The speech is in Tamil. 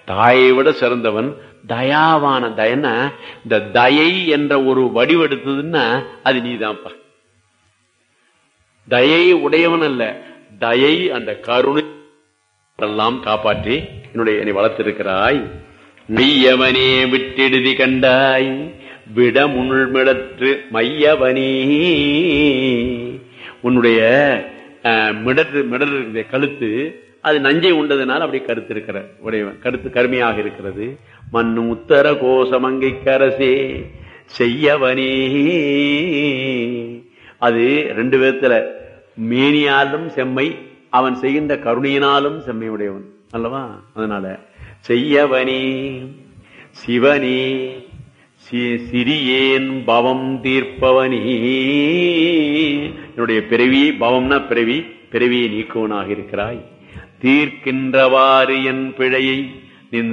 தாயை விட சிறந்தவன் தயாவான. தயன்னா இந்த தயை என்ற ஒரு வடிவெடுத்ததுன்னா அது நீதான்ப்பா. தயை உடையவன் அல்ல, தயை அந்த கருணை எல்லாம் காப்பாற்றி என்னை வளர்த்திருக்கிறாய். மெய்யவனே விட்டெடுதி கண்டாய் விட முள்மிடற்று மையவனே. உன்னுடைய மிடற்று கழுத்து அது நஞ்சை உண்டதுனால அப்படி கருத்து இருக்கிற உடையவன், கருத்து கருமையாக இருக்கிறது. மண்ணு உத்தர கோசமங்கை கரசே செய்யவனே. அது ரெண்டு விதத்துல, மேனியாலும் செம்மை, அவன் செய்கின்ற கருணையினாலும் செம்மை உடையவன் அல்லவா. அதனால செய்யவனே சிவனே சிறியேன் பவம் தீர்ப்பவனே. என்னுடைய பிறவி, பவம்னா பிறவி, பிறவியை நீக்குவனாக இருக்கிறாய். தீர்க்கின்றவாறு என் பிழையை நின்